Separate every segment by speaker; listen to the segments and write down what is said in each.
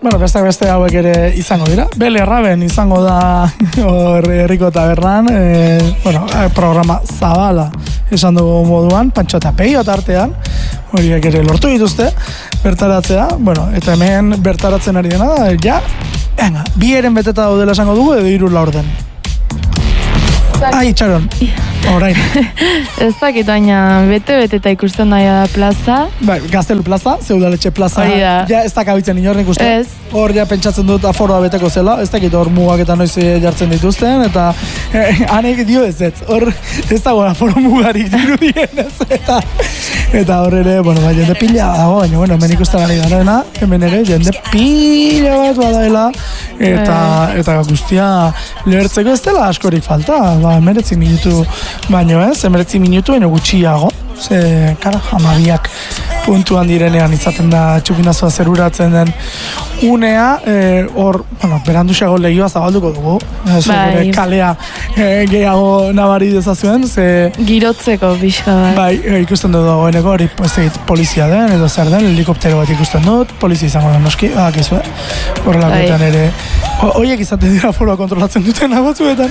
Speaker 1: bueno, beste hauek ere izango dira. Bele Raben izango da hor herriko tabernan, programa zabala esan dugu moduan, Pantxo eta Peio tartean, horiek ere lortu dituzte, bertaratzea, eta hemen bertaratzen ari dena da, bi eren beteta daudela esango dugu, edo 3 laurden. Ai, Txaron, orain.
Speaker 2: Ez dakit, baina bete-beteta ikusten daia da plaza.
Speaker 1: Bai, Gaztelu plaza, Zeudaletxe plaza.
Speaker 2: Hori da.
Speaker 1: Ja, ez dakabitzen inorren ikusten.
Speaker 2: Ez.
Speaker 1: Hor ja pentsatzen dut aforoa beteko zela, ez dakit hor mugak eta noiz jartzen dituzten, eta hanek dio ez. Hor ez dago aforo mugarik dirudien ez, eta hor ere, jende pila dago, baina, hemen ikusten ari garena, hemen ere, jende pila bat badaela, eta guztia lehertzeko ez dela askorik falta, 19 minutu baino ez, 19 minutu baino gutxiago, hamabiak puntuan direnean izaten da txupinazoa zeruratzen den unea, hor, beranduxago lehioa zabalduko dugu, kalea gehiago nabari dezazuen,
Speaker 2: girotzeko pixka bat.
Speaker 1: Bai, ikusten dut dagoeneko, hori polizia den, edo zer den, helikoptero bat ikusten dut, polizia izango den noski, akizue, horrelakoetan ere, horiek izaten dira foroa kontrolatzen duten batzuetan,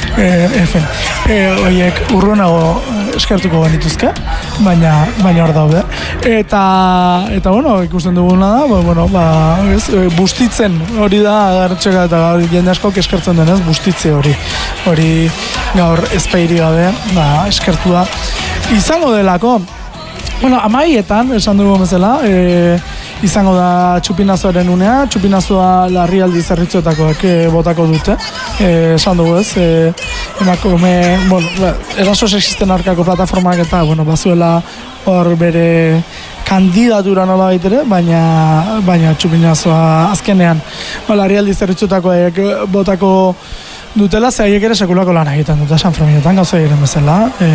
Speaker 1: horiek urrunago eskertuko genituzke, baina hor daude. Eta ikusten duguna da, bustitzen hori da, gartxeka eta jende asko eskertzen denez, bustitze hori. Hori gaur ezpeiri gabe, eskertu da. Izango delako, amaietan, esan dugu bezala, izango da txupinazoaren unea, txupinazoa Larrialdi zerbitzuetakoak botako dute, esan dugu ez, emakume, eraso sexisten aurkako plataformak eta, bazuela hor bere kandidatura nola baitere, baina txupinazoa azkenean, Larrialdi zerbitzuetakoak botako dutela, ze haiek ere sekulako lan egiten dute, San Ferminetan gauza egiten bezala,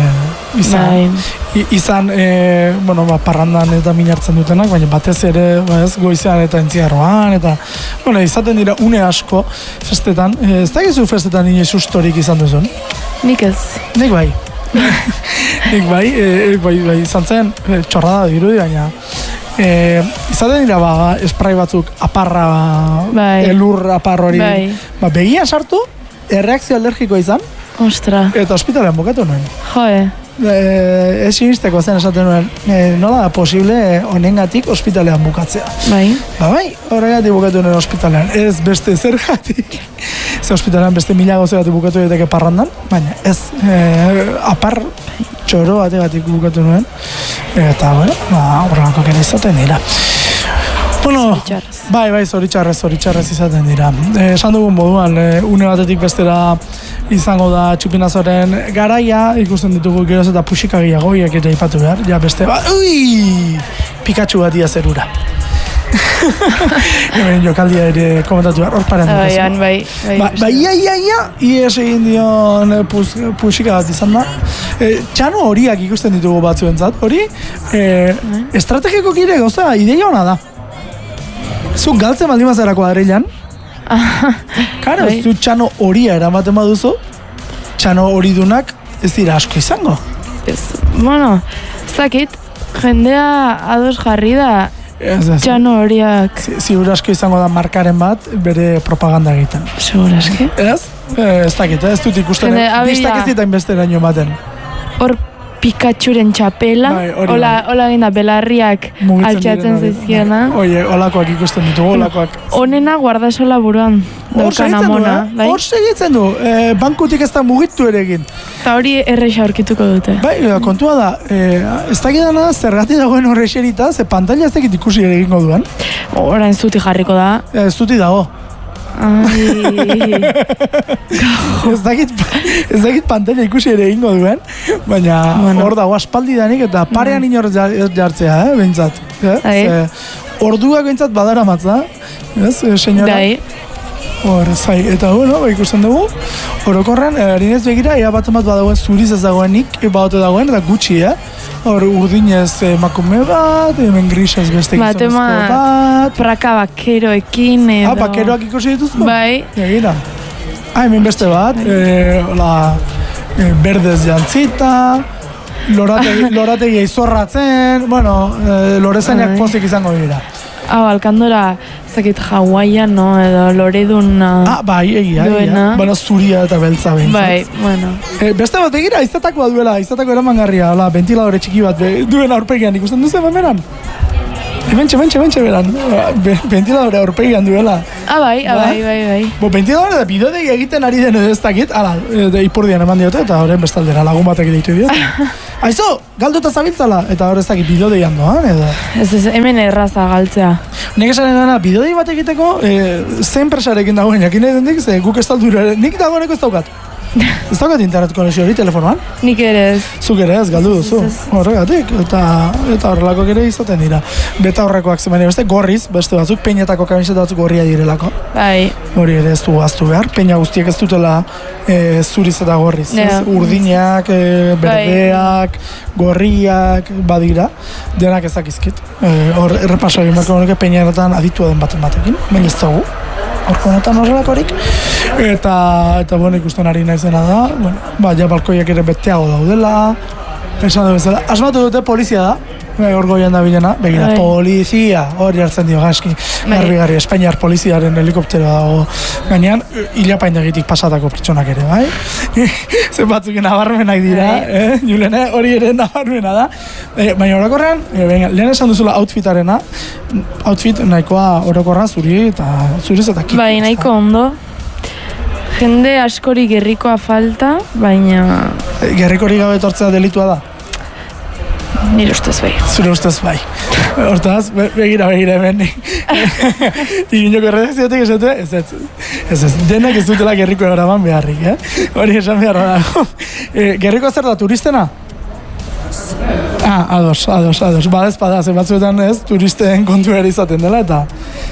Speaker 1: izan, parrandan eta minartzen dutenak, baina batez ere, goizean eta entziarroan, eta, izaten dira une asko festetan, ez da gizu festetan inoiz sustorik izan duzun?
Speaker 2: Nik ez.
Speaker 1: Nik bai. Nik bai, izan zen, txorrada dirudi, baina, izaten dira, esprai batzuk aparra, elur apar hori, begian sartu, erreakzio alergikoa izan, eta ospitalean bukatu nuen.
Speaker 2: Joe.
Speaker 1: Ez sinisteko zen esaten nuen, nola da posible honengatik ospitalean bukatzea. Bai, horregatik bukatu nuen ospitalean, ez beste zergatik. Ze ospitalean beste 1000 gauzegatik bukatu daiteke parrandan, baina ez apar txoro bategatik bukatu nuen, eta horrelako kera izaten dira. Bai, zoritxarrez izaten dira. Esan dugun moduan, une batetik bestera izango da txupinazoren garaia, ikusten ditugu geroz eta puxikagiagoiak eta ipatu behar, ja beste, Pikachu bat ia zerura. Hemen jokaldia ere komentatu behar, hor paren dut. Ies egin dion puxika bat izan da. Txano horiak ikusten ditugu batzuentzat, hori, estrategiko kire goza, ideia hona da. Zuk galtzen baldin mazara kuadrilan, karo, ez du txano horia eramaten baduzu, txano hori dunak ez dira asko izango.
Speaker 2: Zakit, jendea ados jarri da txano horiak.
Speaker 1: Ziur asko izango da markaren bat, bere propaganda egiten.
Speaker 2: Segur aski?
Speaker 1: Ez dakit, ez dut ikusten, biztak ez ditain beste eraino baten.
Speaker 2: Hor Pikachuren txapela, hola egin da belarriak altxatzen zizkiona.
Speaker 1: Oie, holakoak ikusten ditugu, holakoak.
Speaker 2: Honena guardasola buruan daukan amona.
Speaker 1: Hor segitzen du, bankutik ez da mugitu ere egin.
Speaker 2: Eta hori erresa aurkituko dute.
Speaker 1: Bai, kontua da, ez dakidana zergatik dagoen horrexerita, ze pantalla ez dakit ikusi ere egingo duen.
Speaker 2: Orain zuti jarriko da.
Speaker 1: Zuti dago. Ez dakit pantalla ikusi ere egingo duen, baina hor dago aspaldi danik eta parean inor jartzea, behintzat. Orduak behintzat badara matza, senyora. Hor, eta ikusten dugu, orokorren, erinez begira, ea bat badagoen zuriz ez dagoenik, badote dagoen, eta gutxi, Hor, urdinez emakume bat, hemen grisez beste gizonezko bat.
Speaker 2: Praka bakeroekin edo...
Speaker 1: Bakeroak ikusi dituzko?
Speaker 2: Bai.
Speaker 1: Egira. Hemen beste bat, berdez jantzita, lorategia izorratzen, lorezainak pozik izango dira.
Speaker 2: Alkandora, zakit Hawaiian, no, edo loreduna.
Speaker 1: Bai, egia. Bueno, zuria eta beltza behintzat.
Speaker 2: Bai, bueno.
Speaker 1: Beste bat egira, izatakoa duela, izatako eramangarria, ventiladore txiki bat duen aurpegian, ikusten duzen beran? Bentxe beran, ventiladore aurpegian duela.
Speaker 2: Bai.
Speaker 1: Ventiladore da bidodei egiten ari den edo ez dakit, ipurdian eman diote, eta horren bestaldera lagun batek ditu dira. Aizo, galduta zabiltzala, eta hor ez dakit bidodeian doan, edo?
Speaker 2: Ez, hemen erraza galtzea.
Speaker 1: Nik esan gana, bidodei bat egiteko, zen presarekin dagoen, jakin nahi dendik, guk ez daldura, nik dagoeneko ez daukat. Ez daukat internet konexio hori telefonoan?
Speaker 2: Nik ere ez.
Speaker 1: Zuk ere ez, galdu duzu. Horregatik, eta horrelako ere izaten dira. Beta horrekoak zemene beste, gorriz, beste batzuk, peinetako kamiseta batzuk gorria direlako.
Speaker 2: Bai.
Speaker 1: Hori ere ez du gaztu behar, peina guztiek ez dutela zuriz eta gorriz. Urdinak, berdeak, gorriak, badira, denak ezakizkit. Hor, errepaso egin marko honek peinetan aditua den batekin, baina ez dugu. Horko honetan horrelakorik. Eta bueno, ikusten ari naizena da, ja balkoiak ere beteago daudela, esan du bezala. Asmatu dute polizia da, hor goian da bilena, begira, polizia, hori hartzen dio gaizki, garbi, Espainiar poliziaren helikopteroa dago gainean, hilapaindegitik pasatako pertsonak ere, bai? Zer batzuk nabarmenak dira, Julene, hori ere nabarmena da. Baina orokorrean, lehen esan duzula outfitarena, outfit nahikoa orokorra zuriz eta kik.
Speaker 2: Bai, nahiko ondo. Jende askori gerrikoa falta, baina...
Speaker 1: Gerrikori gabe etortzea delitua da?
Speaker 2: Nire ustez bai.
Speaker 1: Zure ustez bai. Hortaz, begira hemen. Iginoko erredakziotik esate, ez. Denak ez dutela gerriko egoraban beharrik, Hori esan beharra dago. Gerriko zer da, turistena? Ados. Badez pada, zen batzuetan ez, turisten kontu ere izaten dela, eta...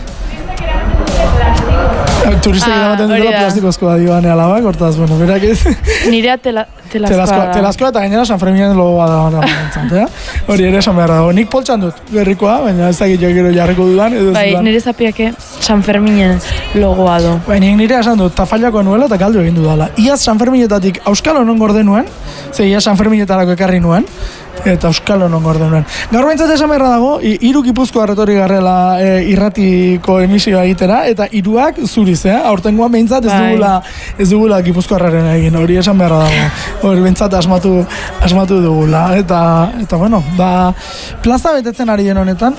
Speaker 1: Turistek eramaten dutela plastikozkoa dioan alabak, hortaz, bueno, berak ez...
Speaker 2: Nirea telazkoa da. Telazkoa
Speaker 1: eta gainera San Ferminen logoa da. Hori ere esan behar dago. Nik poltsan dut gerrikoa, baina ez dakit jo gero jarriko dudan.
Speaker 2: Bai, nire zapiake San Ferminen logoa do.
Speaker 1: Bai, nire esan dut, tafailako nuela eta galdu egin dudala. Iaz San Ferminetatik Auskalo non gorde nuen, iaz San Ferminetarako ekarri nuen, eta Auskalo non gorde nuen. Gaur behintzat esan beharra dago, 3 Gipuzkoa retori garrela irratiko emisioa egitera, eta 3ak zuriz, aurtengoan behintzat ez dugula Gipuzkoarraren egin, hori esan beharra dago. Hori behintzat asmatu dugula, eta bueno, plaza betetzen ari den honetan,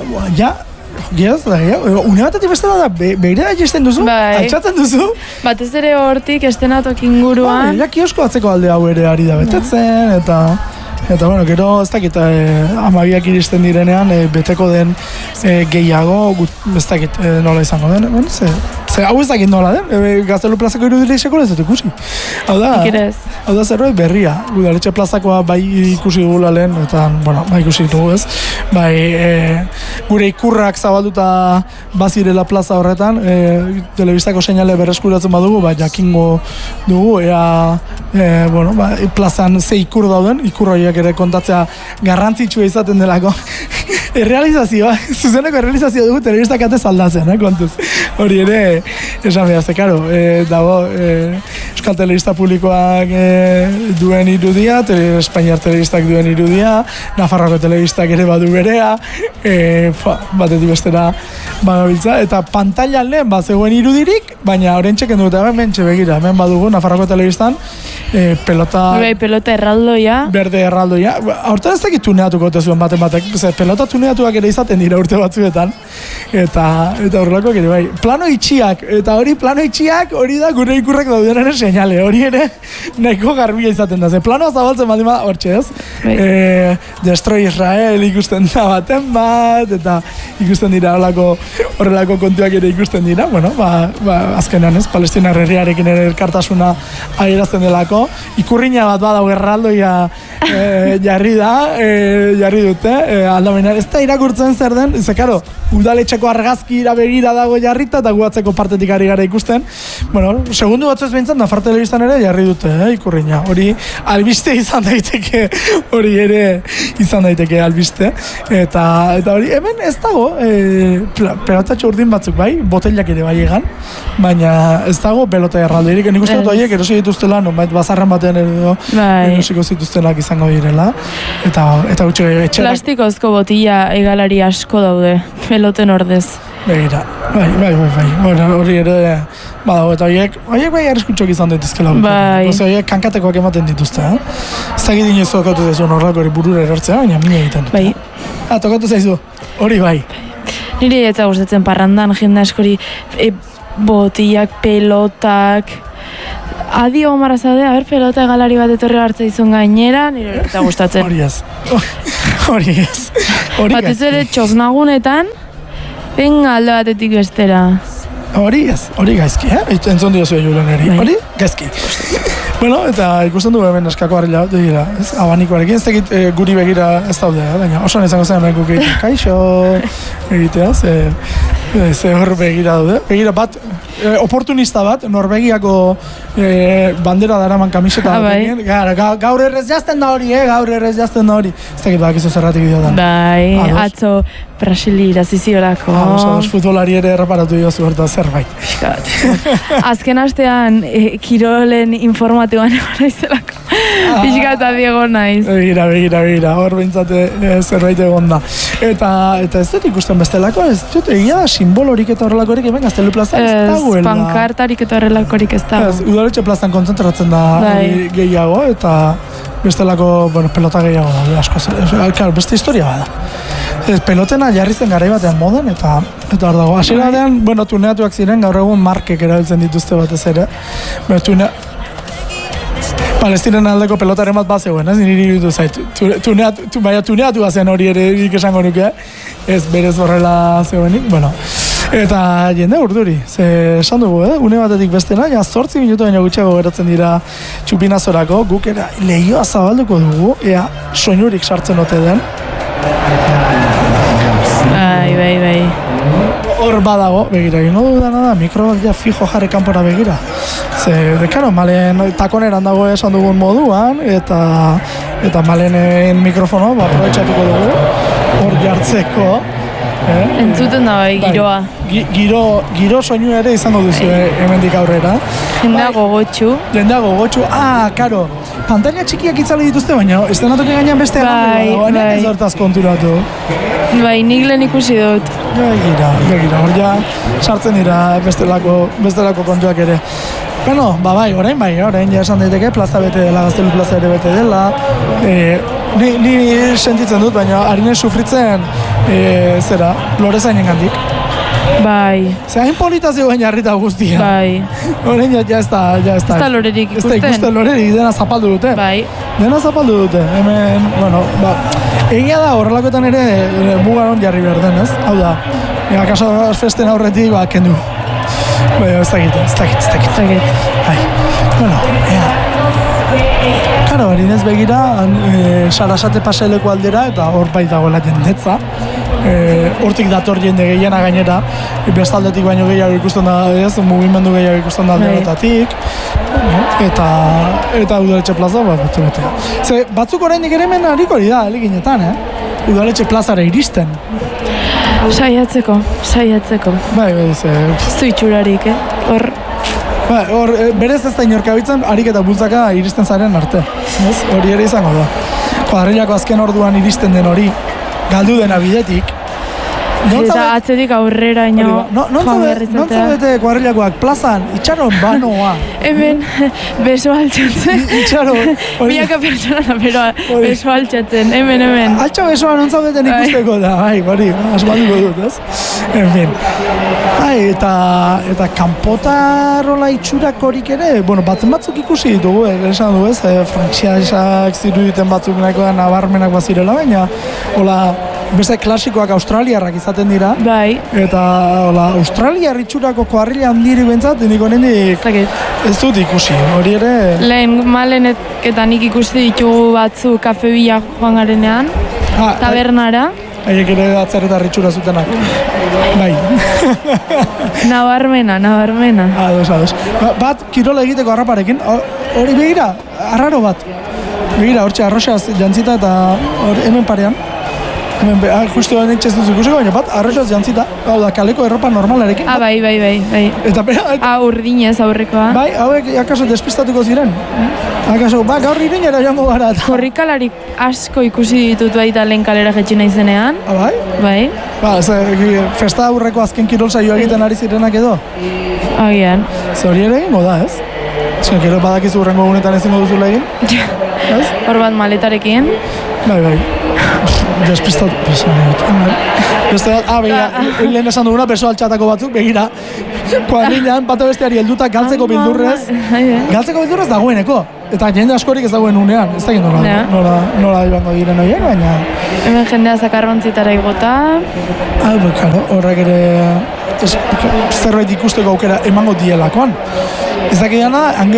Speaker 1: une batetik bestela da, behire da jesten duzu? Altxatzen duzu?
Speaker 2: Batez ere hortik, estenatok inguruan.
Speaker 1: Ja kiosko atzeko alde hau ere ari da betetzen, eta bueno, gero ez dakit amabiak iristen direnean beteko den gehiago, ez dakit nola izango den, bueno, hau ez dakit nola den, Gaztelu plazako irudile iseko ez dut ikusi. Hau da zerbait berria, Udaletxe plazakoa bai ikusi dugula lehen, eta, bueno, bai ikusi dugu ez, bai gure ikurrak zabalduta bazirela plaza horretan, telebistako seinale berreskuratzen badugu, bai jakingo dugu, bueno, plazan ze ikur dauden, ikur horiek ere kontatzea garrantzitsua izaten delako. Errealizazioa, zuzeneko errealizazioa dugu telebistak atez aldatzen, kontuz. Hori ere, esan behar, karo, dago Euskal Telebista Publikoak duen irudia, Espainiar Telebistak duen irudia, Nafarroko Telebistak ere badu berea, batetik bestera bagabiltza, eta pantailan lehen zegoen irudirik, baina orain txeken dut, hemen begira, hemen badugu Nafarroko Telebistan, pelota
Speaker 2: erraldoia.
Speaker 1: Berde erraldoia. Hortan ez dakit tuneatuko tezuen batek. Pelota tuneatuak ere izaten dira urte batzuetan. Eta horrelako ere bai. Plano itxiak. Eta hori plano itxiak hori da gure ikurrak daudenen seinale. Hori ere nahiko garbia izaten da. Planoa zabaltzen bat ima hortxe ez. Destroy Israel ikusten da baten bat. Eta ikusten dira horrelako kontuak ere ikusten dira. Bueno, azkenean ez. Palestinar herriarekin ere elkartasuna adierazten delako. Ikurriña bat badau erraldoia jarri dute, aldamenean, ez da irakurtzen zer den, karo, udaletxeko argazki begira dago jarrita, eta guatzeko partetik ari gara ikusten. Bueno, segundu batzu ez behintzen, Nafar Telebistan ere jarri dute, ikurriña. Hori albiste izan daiteke, hori ere izan daiteke albiste. Eta hori, hemen ez dago, pelotatxo urdin batzuk bai, botellak ere bai egan, baina ez dago pelota erralderik. Nik uste dut horiek erosi dituztela, nonbait bazarran batean edo erosiko zituztenak izango direla. Eta gutxi etxerak.
Speaker 2: Plastikozko botilla egalari asko daude, peloten ordez.
Speaker 1: Begira, bai. Hori ere, badago, eta horiek bai arriskutxok izan daitezkela.
Speaker 2: Bai.
Speaker 1: Horiek kankatekoak ematen dituzte, Ez dakit inoiz tokatu zaizu horrelako hori burura erortzea, baina mine egiten dute.
Speaker 2: Bai.
Speaker 1: Tokatu zaizu, hori bai.
Speaker 2: Nire eta gustatzen parrandan, jende askori botillak, pelotak... Adi Omar Azade, pelota egalari bat etorri hartza izun gainera, nire eta gustatzen.
Speaker 1: Hori ez.
Speaker 2: Batez ere txosnagunetan, venga alde batetik bestera.
Speaker 1: Hori gaizki, entzun dio zuen julen eri. Hori gaizki. Bueno, eta ikusten du hemen eskako harrila, dira, abanikoarekin, ez dakit guri begira ez daude, baina oso izango zen hemen guk egiten, kaixo egitea, ze hor begira daude. Begira bat, oportunista bat, Norvegiako bandera daraman kamiseta batekin, gaur errez jazten da hori, Ez dakit bakizu zerratik diotan.
Speaker 2: Bai, atzo Brasili iraziziorako.
Speaker 1: Futbolari ere erreparatu diozu berta zerbait.
Speaker 2: Azken astean, kirolen informatuan egon naizelako. Pixka eta diego naiz.
Speaker 1: Begira, hor behintzate zerbait egon da. Eta ez dut ikusten bestelako, ez dut egia simbolorik eta horrelakorik hemen Gaztelu plazan ez dagoela.
Speaker 2: Pankartarik eta horrelakorik ez dago.
Speaker 1: Udaletxe plazan konzentratzen da gehiago, eta bestelako, pelota gehiago da, asko. Beste historia bada. Pelotena jarri zen garai batean modan, eta hor dago. Hasiera batean, tuneatuak ziren, gaur egun markek erabiltzen dituzte batez ere. Palestinan aldeko pelotaren bat zegoen, ez? Niri iruditu zait. Tuneatu zen hori ere esango nuke, ez berez horrela zegoenik, Eta jende urduri, esan dugu, une batetik bestena, 8 minutu baino gutxiago geratzen dira txupinazorako, guk lehioa zabalduko dugu, ea soinurik sartzen ote den.
Speaker 2: Bai.
Speaker 1: Hor badago, begira, egin dudana da, mikroak ja fijo jarri kanpora begira. Dekaro, malen takoneran dago esan dugun moduan, eta malenen mikrofono, aprobetxatuko dugu, hor jartzeko.
Speaker 2: Entzuten da bai, giroa.
Speaker 1: Giro soinu ere izango duzu hemendik aurrera.
Speaker 2: Jendea gogotxu.
Speaker 1: Karo, pantalla txikiak itzali dituzte, baina estenatoki gainean beste baina ez hortaz konturatu.
Speaker 2: Bai, nik lehen ikusi dut.
Speaker 1: Begira, hor ja sartzen dira bestelako kontuak ere. Orain ja esan daiteke, plaza bete dela, Gaztelu plaza ere bete dela. Ni sentitzen dut, baina harine sufritzen Lorezainen gandik.
Speaker 2: Bai.
Speaker 1: Hain polita zegoen jarrita guztia.
Speaker 2: Bai.
Speaker 1: Orain ja ez da. Ez
Speaker 2: da lorerik ikusten.
Speaker 1: Ez da ikusten lorerik, dena zapaldu dute.
Speaker 2: Bai.
Speaker 1: Hemen, egia da horrelakoetan ere mugaron jarri behar den, ez? Hau da, akaso festen aurretik, kendu. Ez dakit. Bai. Karo, harinez begira, Sarasate paseleko aldera, eta hor bai dagoela jendetza. Hortik dator jende gehiena gainera, bestaldetik baino gehiago ikusten da, mugimendu gehiago ikusten da aldeetatik. Eta Udaletxe plaza, bete. Batzuk oraindik ere hemen hariko hori da, eleginetan, Udaletxe plazara iristen.
Speaker 2: Saiatzeko.
Speaker 1: Bai,
Speaker 2: Zuitxurarik,
Speaker 1: Hor, berez ez da inorkabitzen, harik eta bultzaka iristen zaren arte. Hori ere izango da. Kuadrilako azken orduan iristen den hori, galdu dena bidetik.
Speaker 2: Eta atzetik aurrera ino.
Speaker 1: Nontzabete kuadrilakoak plazan, itxaron banoa.
Speaker 2: Hemen, beso altxatzen.
Speaker 1: Itxaron.
Speaker 2: Biaka pertsona, pero beso altxatzen. Hemen.
Speaker 1: Altxa besoa nontzabeten ikusteko da, hori, asmalduko dut, ez? En fin. Eta kanpotarola itxurak horik ere, batzuk ikusi ditugu, esan du, ez? Frantziasak ziruditen batzuk nahikoa nabarmenak bazirela, baina, beste klasikoak australiarrak izaten dira.
Speaker 2: Bai.
Speaker 1: Eta australiar itxurako kuadrilla handiri bentsat, nik honendik ez dut ikusi. Hori ere...
Speaker 2: Lehen malenetan nik ikusi ditugu batzu kafe bila joan garenean, tabernara.
Speaker 1: Haiek ere atzerretar itxura zutenak. Bai.
Speaker 2: Nabarmena.
Speaker 1: Ados. Bat, kirola egiteko harraparekin, hori begira, arraro bat. Begira, hortxe arroxaz jantzita eta hemen parean. Hemen, justu honek txezduz ikusiko, baina bat, arroxaz jantzita. Hau da, kaleko erropa normalarekin.
Speaker 2: Bai.
Speaker 1: Eta
Speaker 2: Urdinez aurrekoa.
Speaker 1: Bai, hauek akaso despistatuko ziren. Akaso, gaur irinera jango gara.
Speaker 2: Korrikalarik asko ikusi ditut baita lehen kalera jetxina izenean.
Speaker 1: Bai?
Speaker 2: Bai.
Speaker 1: Festa aurreko azken kirol saioa egiten ari zirenak edo.
Speaker 2: Agian.
Speaker 1: Zori ere egingo da, ez? Gero badakizu urrengo egunetan ezingo duzula egin.
Speaker 2: Hor bat maletarekin.
Speaker 1: Bai. Despistatu. Beste bat, begira, lehen esan duguna, beso altxatako batzuk, begira. Kuadrilean, bate besteari helduta galtzeko bildurrez. Galtzeko bildurrez dagoeneko. Eta jende askorik ez dagoen unean. Ez da egin nola ibango diren horiek, baina...
Speaker 2: Hemen jendea zakarrontzitara igota.
Speaker 1: Horrek ere... zerbait ikusteko aukera emango dielakoan. Ez dakidana,